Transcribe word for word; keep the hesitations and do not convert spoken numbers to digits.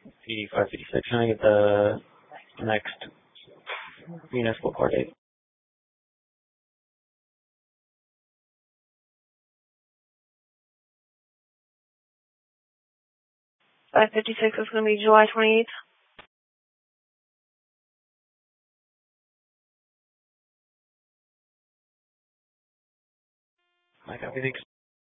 eighty-five fifty-six. Can I get the next municipal court date? five fifty-six is going to be July twenty-eighth. I copy, thanks.